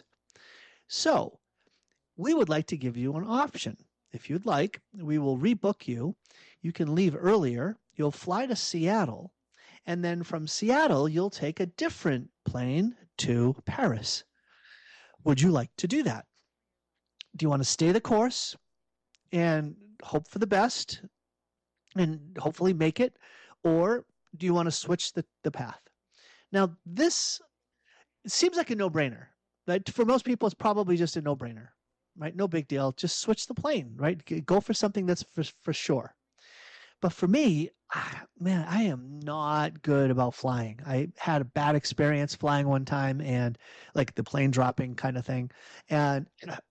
So we would like to give you an option. If you'd like, we will rebook you. You can leave earlier. You'll fly to Seattle. And then from Seattle, you'll take a different plane to Paris. Would you like to do that? Do you want to stay the course and hope for the best and hopefully make it? Or do you want to switch the path? Now, this it seems like a no-brainer. Right? For most people, it's probably just a no-brainer. Right? No big deal. Just switch the plane, right? Go for something that's for sure. But for me, man, I am not good about flying. I had a bad experience flying one time, and like the plane dropping kind of thing. And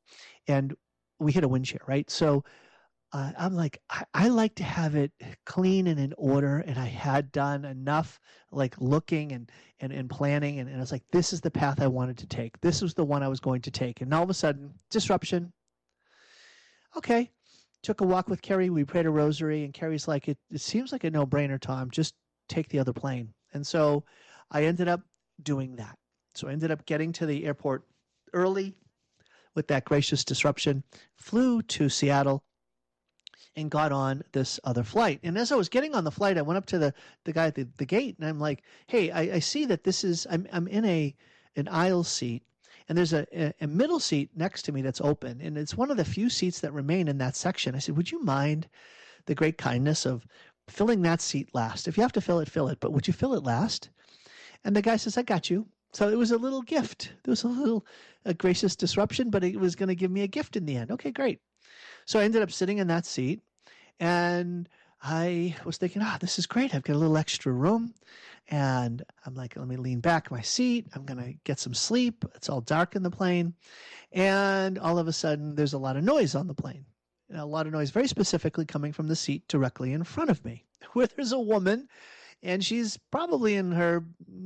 we hit a wind shear, right? So I'm like, I like to have it clean and in order. And I had done enough like looking and planning. And I was like, this is the path I wanted to take. This was the one I was going to take. And all of a sudden, disruption. Okay. Took a walk with Carrie. We prayed a rosary. And Carrie's like, it seems like a no-brainer, Tom. Just take the other plane. And so I ended up doing that. So I ended up getting to the airport early with that gracious disruption, flew to Seattle, and got on this other flight. And as I was getting on the flight, I went up to the guy at the gate, and I'm like, hey, I see that this is, I'm in an aisle seat, and there's a middle seat next to me that's open, and it's one of the few seats that remain in that section. I said, would you mind the great kindness of filling that seat last? If you have to fill it, but would you fill it last? And the guy says, I got you. So it was a little gift. There was a gracious disruption, but it was going to give me a gift in the end. Okay, great. So I ended up sitting in that seat, and I was thinking, this is great. I've got a little extra room. And I'm like, let me lean back my seat. I'm going to get some sleep. It's all dark in the plane. And all of a sudden, there's a lot of noise on the plane. A lot of noise, very specifically coming from the seat directly in front of me, where there's a woman, and she's probably in her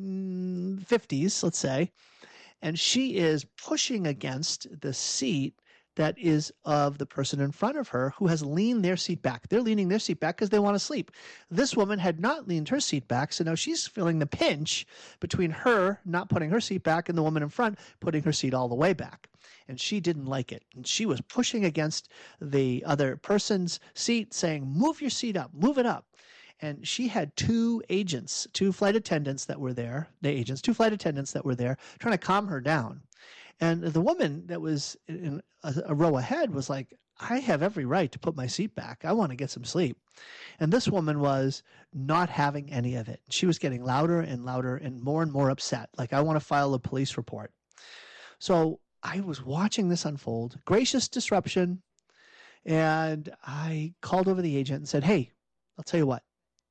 50s, let's say, and she is pushing against the seat that is of the person in front of her who has leaned their seat back. They're leaning their seat back because they want to sleep. This woman had not leaned her seat back, so now she's feeling the pinch between her not putting her seat back and the woman in front putting her seat all the way back. And she didn't like it. And she was pushing against the other person's seat, saying, move your seat up, move it up. And she had two flight attendants that were there, two flight attendants that were there trying to calm her down. And the woman that was in a row ahead was like, I have every right to put my seat back. I want to get some sleep. And this woman was not having any of it. She was getting louder and louder and more upset. Like, I want to file a police report. So I was watching this unfold, gracious disruption. And I called over the agent and said, hey, I'll tell you what,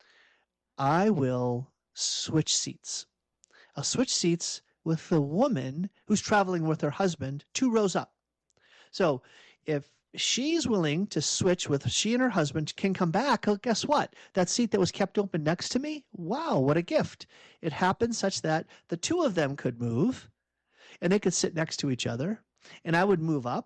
I will switch seats. I'll switch seats with the woman who's traveling with her husband 2 rows up. So if she's willing to switch with she and her husband can come back, well, guess what? That seat that was kept open next to me, wow, what a gift. It happened such that the 2 of them could move and they could sit next to each other, and I would move up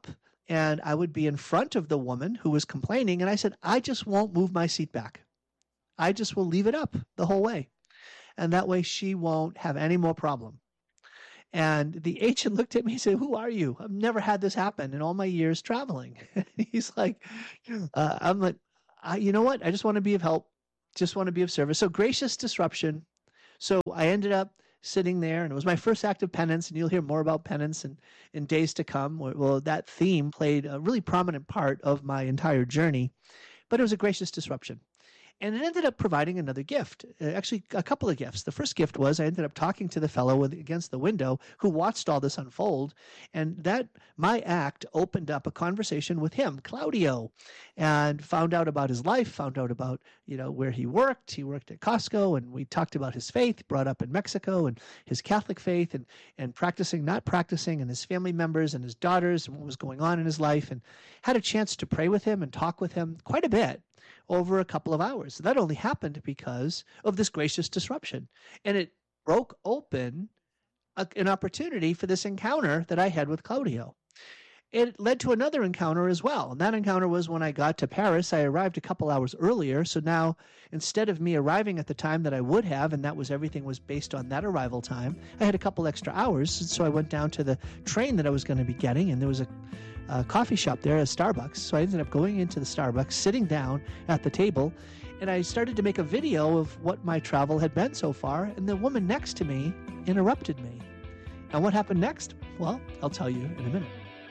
And I would be in front of the woman who was complaining, and I said, I just won't move my seat back. I just will leave it up the whole way. And that way she won't have any more problem. And the agent looked at me and said, who are you? I've never had this happen in all my years traveling. He's like, I'm like, you know what? I just want to be of help. Just want to be of service. So gracious disruption. So I ended up sitting there, and it was my first act of penance, and you'll hear more about penance in days to come. Well, that theme played a really prominent part of my entire journey, but it was a gracious disruption. And it ended up providing another gift, actually a couple of gifts. The first gift was I ended up talking to the fellow against the window who watched all this unfold. And that my act opened up a conversation with him, Claudio, and found out about his life, found out about, where he worked. He worked at Costco, and we talked about his faith brought up in Mexico and his Catholic faith and practicing, not practicing, and his family members and his daughters and what was going on in his life, and had a chance to pray with him and talk with him quite a bit over a couple of hours. That only happened because of this gracious disruption. And it broke open an opportunity for this encounter that I had with Claudio. It led to another encounter as well. And that encounter was when I got to Paris. I arrived a couple hours earlier. So now, instead of me arriving at the time that I would have, and that was everything was based on that arrival time, I had a couple extra hours. So I went down to the train that I was going to be getting, and there was a coffee shop there, a Starbucks. So I ended up going into the Starbucks, sitting down at the table, and I started to make a video of what my travel had been so far, and the woman next to me interrupted me. And what happened next? Well, I'll tell you in a minute.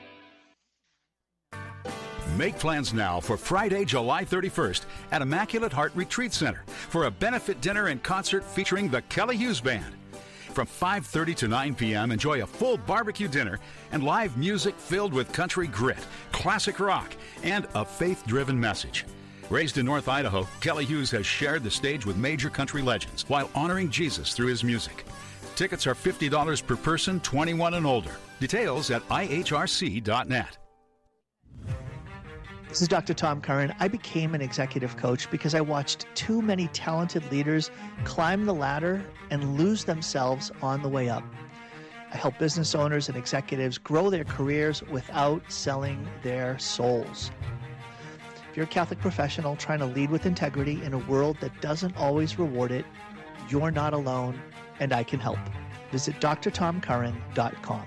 Make plans now for Friday, July 31st at Immaculate Heart Retreat Center for a benefit dinner and concert featuring the Kelly Hughes Band. From 5:30 to 9 p.m., enjoy a full barbecue dinner and live music filled with country grit, classic rock, and a faith-driven message. Raised in North Idaho, Kelly Hughes has shared the stage with major country legends while honoring Jesus through his music. Tickets are $50 per person, 21 and older. Details at ihrc.net. This is Dr. Tom Curran. I became an executive coach because I watched too many talented leaders climb the ladder and lose themselves on the way up. I help business owners and executives grow their careers without selling their souls. If you're a Catholic professional trying to lead with integrity in a world that doesn't always reward it, you're not alone, and I can help. Visit drtomcurran.com.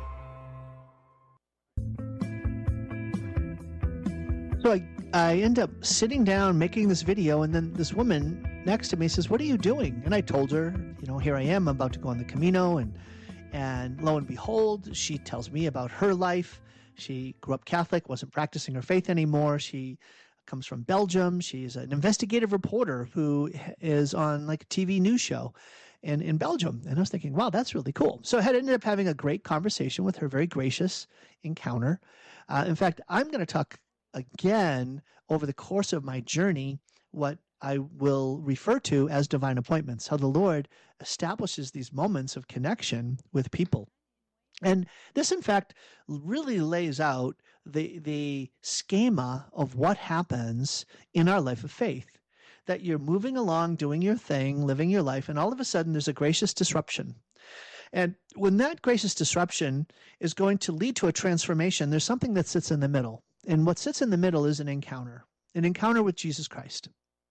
So I end up sitting down making this video, and then this woman next to me says, "What are you doing?" And I told her, here I am, I'm about to go on the Camino, and lo and behold, she tells me about her life. She grew up Catholic, wasn't practicing her faith anymore. She comes from Belgium. She's an investigative reporter who is on like a TV news show in Belgium. And I was thinking, wow, that's really cool. So I had ended up having a great conversation with her, very gracious encounter. In fact, I'm going to talk again over the course of my journey what I will refer to as divine appointments, how the Lord establishes these moments of connection with people. And this, in fact, really lays out the schema of what happens in our life of faith, that you're moving along, doing your thing, living your life, and all of a sudden there's a gracious disruption. And when that gracious disruption is going to lead to a transformation, there's something that sits in the middle. And what sits in the middle is an encounter with Jesus Christ.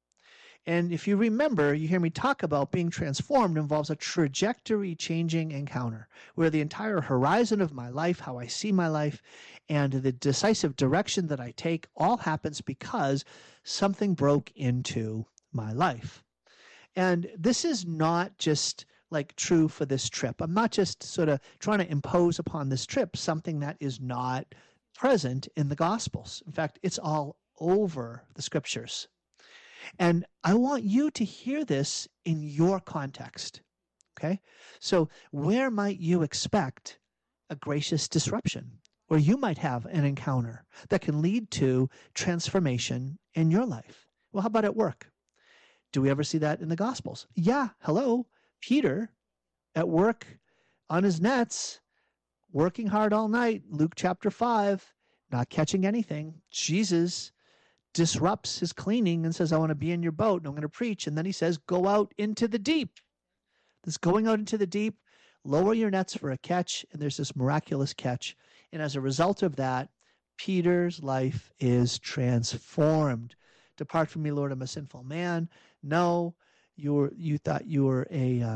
And if you remember, you hear me talk about being transformed involves a trajectory-changing encounter where the entire horizon of my life, how I see my life, and the decisive direction that I take all happens because something broke into my life. And this is not just like true for this trip. I'm not just sort of trying to impose upon this trip something that is not present in the Gospels. In fact, it's all over the Scriptures. And I want you to hear this in your context, okay? So where might you expect a gracious disruption? Or you might have an encounter that can lead to transformation in your life. Well, how about at work? Do we ever see that in the Gospels? Yeah, hello. Peter at work on his nets, working hard all night, Luke chapter 5, not catching anything. Jesus disrupts his cleaning and says, I want to be in your boat and I'm going to preach. And then he says, go out into the deep. This going out into the deep, lower your nets for a catch, and there's this miraculous catch. And as a result of that, Peter's life is transformed. Depart from me, Lord, I'm a sinful man. No, you thought you were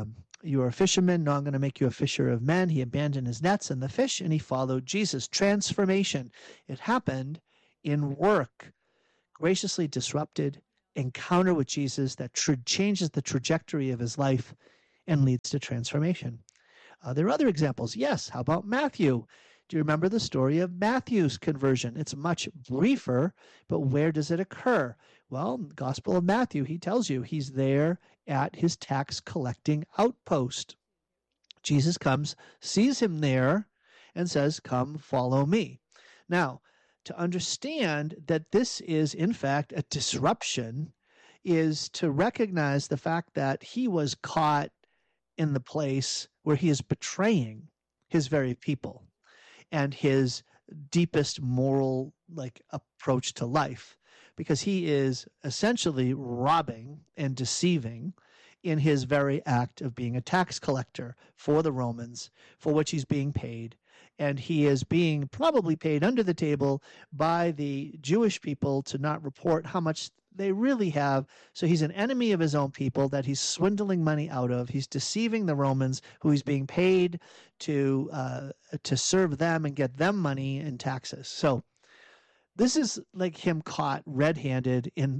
a fisherman. No, I'm going to make you a fisher of men. He abandoned his nets and the fish, and he followed Jesus. Transformation. It happened in work. Graciously disrupted encounter with Jesus that changes the trajectory of his life and leads to transformation. There are other examples. Yes, how about Matthew? Do you remember the story of Matthew's conversion? It's much briefer, but where does it occur? Well, in the Gospel of Matthew, he tells you he's there at his tax collecting outpost. Jesus comes, sees him there, and says, "Come, follow me." Now, to understand that this is, in fact, a disruption is to recognize the fact that he was caught in the place where he is betraying his very people and his deepest moral approach to life, because he is essentially robbing and deceiving in his very act of being a tax collector for the Romans, for which he's being paid. And he is being probably paid under the table by the Jewish people to not report how much they really have. So he's an enemy of his own people that he's swindling money out of. He's deceiving the Romans, who he's being paid to serve them and get them money in taxes. So this is like him caught red-handed in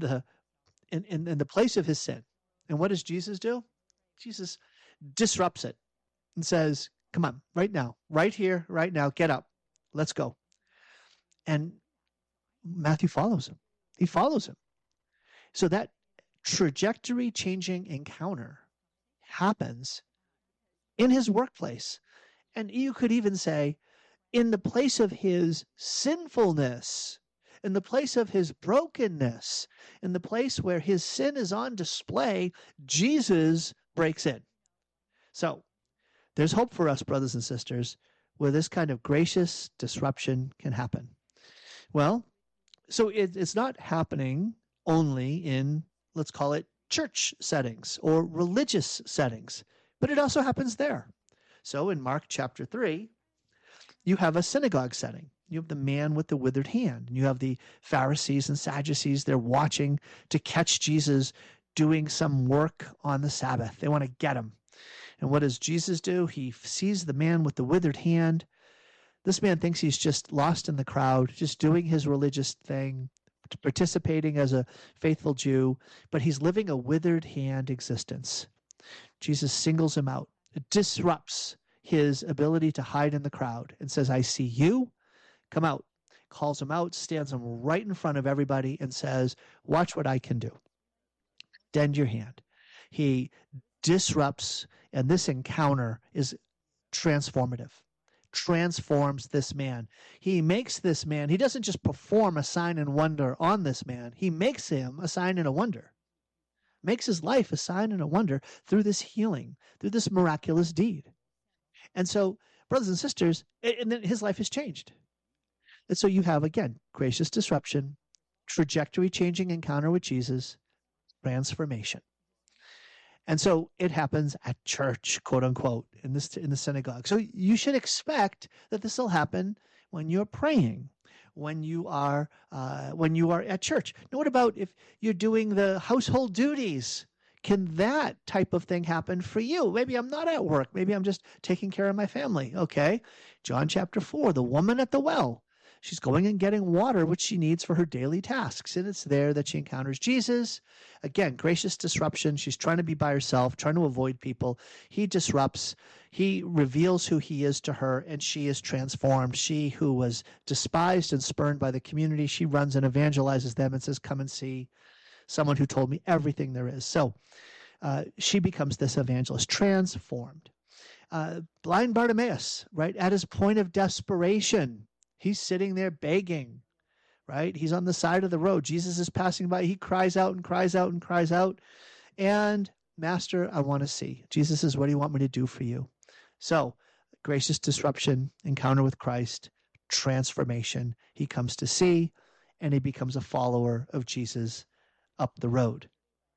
the place of his sin. And what does Jesus do? Jesus disrupts it and says, "Come on, right now, right here, right now, get up. Let's go." And Matthew follows him. He follows him. So that trajectory-changing encounter happens in his workplace. And you could even say, in the place of his sinfulness, in the place of his brokenness, in the place where his sin is on display, Jesus breaks in. So there's hope for us, brothers and sisters, where this kind of gracious disruption can happen. Well, so it's not happening only in, let's call it, church settings or religious settings, but it also happens there. So in Mark chapter 3, you have a synagogue setting. You have the man with the withered hand. And you have the Pharisees and Sadducees. They're watching to catch Jesus doing some work on the Sabbath. They want to get him. And what does Jesus do? He sees the man with the withered hand. This man thinks he's just lost in the crowd, just doing his religious thing, participating as a faithful Jew, but he's living a withered hand existence. Jesus singles him out. It disrupts his ability to hide in the crowd and says, "I see you. Come out." Calls him out, stands him right in front of everybody and says, "Watch what I can do. Extend your hand." He disrupts, and this encounter is transformative. Transforms this man. He makes this man, he doesn't just perform a sign and wonder on this man. He makes him a sign and a wonder. Makes his life a sign and a wonder through this healing, through this miraculous deed. And so, brothers and sisters, and then his life is changed. And so you have, again, gracious disruption, trajectory-changing encounter with Jesus, transformation. And so it happens at church, quote unquote, in the synagogue. So you should expect that this will happen when you're praying, when you are at church. Now, what about if you're doing the household duties? Can that type of thing happen for you? Maybe I'm not at work. Maybe I'm just taking care of my family. Okay. John chapter 4, the woman at the well. She's going and getting water, which she needs for her daily tasks. And it's there that she encounters Jesus. Again, gracious disruption. She's trying to be by herself, trying to avoid people. He disrupts. He reveals who he is to her, and she is transformed. She who was despised and spurned by the community, she runs and evangelizes them and says, "Come and see someone who told me everything there is." So she becomes this evangelist, transformed. Blind Bartimaeus, right, at his point of desperation, he's sitting there begging, right? He's on the side of the road. Jesus is passing by. He cries out and cries out and cries out. And, "Master, I want to see." Jesus says, "What do you want me to do for you?" So, gracious disruption, encounter with Christ, transformation. He comes to see, and he becomes a follower of Jesus up the road.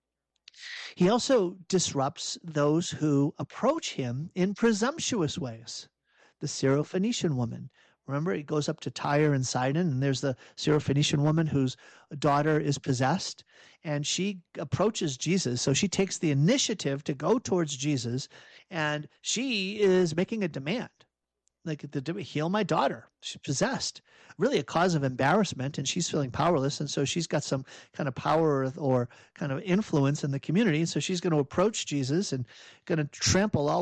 He also disrupts those who approach him in presumptuous ways. The Syrophoenician woman Remember, he goes up to Tyre and Sidon, and there's the Syrophoenician woman whose daughter is possessed, and she approaches Jesus. So she takes the initiative to go towards Jesus, and she is making a demand. Like, heal my daughter. She's possessed. Really a cause of embarrassment, and she's feeling powerless. And so she's got some kind of power or kind of influence in the community. So she's going to approach Jesus and going to trample all